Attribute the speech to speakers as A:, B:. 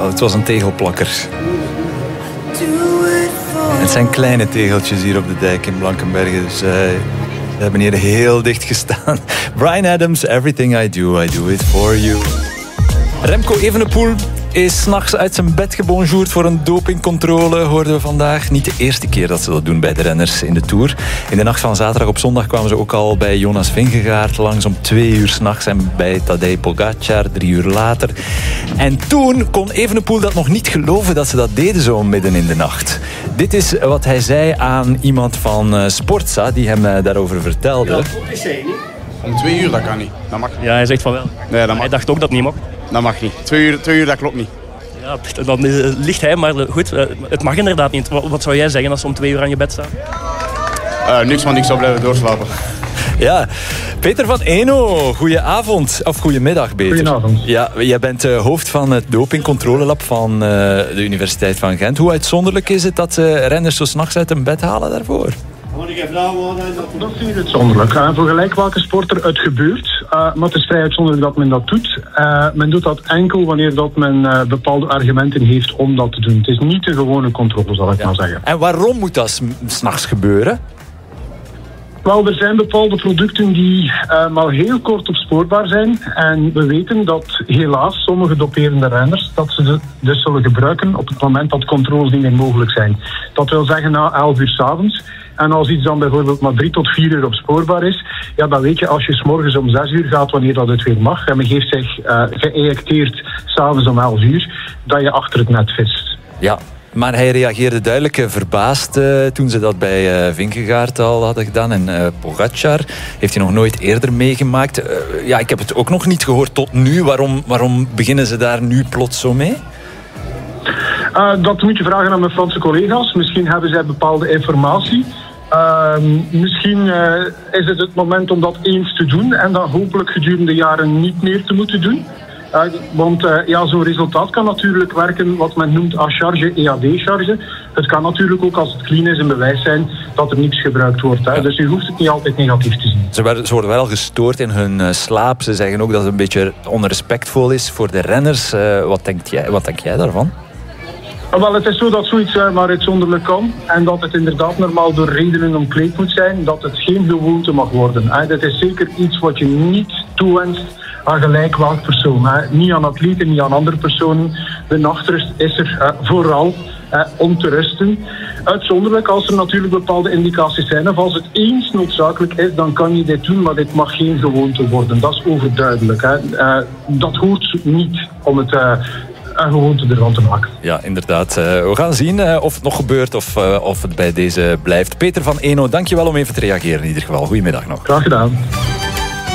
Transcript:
A: het was een tegelplakker. Het zijn kleine tegeltjes hier op de dijk in Blankenberge. Dus we hebben hier heel dicht gestaan. Bryan Adams, Everything I do it for you. Remco Evenepoel is 's nachts uit zijn bed gebonjourd voor een dopingcontrole, hoorden we vandaag. Niet de eerste keer dat ze dat doen bij de renners in de Tour. In de nacht van zaterdag op zondag kwamen ze ook al bij Jonas Vingegaard langs om 2 uur 's nachts en bij Tadej Pogacar 3 uur later. En toen kon Evenepoel dat nog niet geloven dat ze dat deden zo midden in de nacht. Dit is wat hij zei aan iemand van Sportza die hem daarover vertelde.
B: Ja, dat is hij niet. Om 2 uur, dat kan niet. Dat mag niet.
C: Ja, hij zegt van wel.
B: Nee, dat mag.
C: Hij dacht ook dat het niet mocht.
B: Dat mag niet. 2 uur, dat klopt niet.
C: Ja, dan ligt hij, maar goed, het mag inderdaad niet. Wat zou jij zeggen als ze om 2 uur aan je bed staan?
B: Niks, want ik zou blijven doorslapen.
A: Ja, Peter van Eno, goedenavond. Of goedemiddag, beter.
D: Goedenavond.
A: Ja, jij bent hoofd van het dopingcontrolelab van de Universiteit van Gent. Hoe uitzonderlijk is het dat renners zo 's nachts uit hun bed halen daarvoor?
D: Dat is niet uitzonderlijk. Voor gelijk welke sporter het gebeurt. Maar het is vrij uitzonderlijk dat men dat doet. Men doet dat enkel wanneer dat men bepaalde argumenten heeft om dat te doen. Het is niet de gewone controle, zal ik maar zeggen.
A: En waarom moet dat 's nachts gebeuren?
D: Wel, er zijn bepaalde producten die maar heel kort opspoorbaar zijn. En we weten dat helaas sommige doperende renners dat ze dus zullen gebruiken op het moment dat controles niet meer mogelijk zijn. Dat wil zeggen na 11 uur 's avonds. En als iets dan bijvoorbeeld maar 3 tot 4 uur opspoorbaar is, ja, dan weet je als je 's morgens om 6 uur gaat, wanneer dat het weer mag, en men heeft zich geëjecteerd 's avonds om 11 uur, dat je achter het net vist.
A: Ja, maar hij reageerde duidelijk verbaasd toen ze dat bij Vingegaard al hadden gedaan. En Pogacar heeft hij nog nooit eerder meegemaakt. Ja, ik heb het ook nog niet gehoord tot nu. Waarom beginnen ze daar nu plots zo mee?
D: Dat moet je vragen aan mijn Franse collega's. Misschien hebben zij bepaalde informatie. Misschien is het moment om dat eens te doen en dan hopelijk gedurende jaren niet meer te moeten doen. Want zo'n resultaat kan natuurlijk werken wat men noemt à charge et à décharge. Het kan natuurlijk ook als het clean is een bewijs zijn dat er niets gebruikt wordt. Hè. Ja. Dus je hoeft het niet altijd negatief te zien.
A: Ze worden wel gestoord in hun slaap. Ze zeggen ook dat het een beetje onrespectvol is voor de renners. Wat denk jij daarvan?
D: Wel, het is zo dat zoiets maar uitzonderlijk kan. En dat het inderdaad normaal door redenen omkleed moet zijn. Dat het geen gewoonte mag worden. Dat is zeker iets wat je niet toewenst aan gelijk welk persoon. Niet aan atleten, niet aan andere personen. De nachtrust is er vooral om te rusten. Uitzonderlijk als er natuurlijk bepaalde indicaties zijn. Of als het eens noodzakelijk is, dan kan je dit doen. Maar dit mag geen gewoonte worden. Dat is overduidelijk. Dat hoort niet om het een gewoonte ervan te maken.
A: Ja, inderdaad. We gaan zien of het nog gebeurt of het bij deze blijft. Peter van Eno, dankjewel om even te reageren in ieder geval. Goedemiddag nog.
D: Graag gedaan.